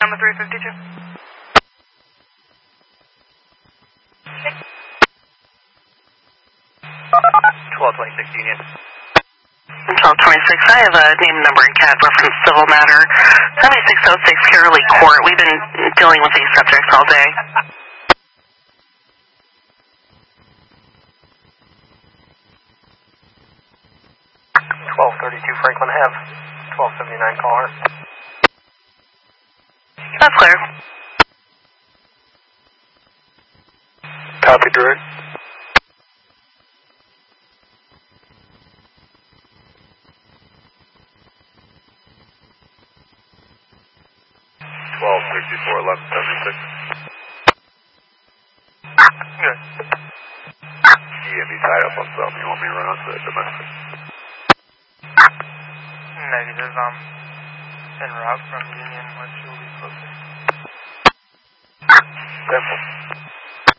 On the 352. 1226 Union. 1226, I have a name, number, and CAD reference civil matter. 7606 Carolee Court. We've been dealing with these subjects all day. 1232 Franklin Ave. 1279 call her. That's clear. Copy, direct. $1264-1176. Good. You get me tied up on something. You want me to run out to the domestic? Negative. En route from Union, which will be closer. Simple.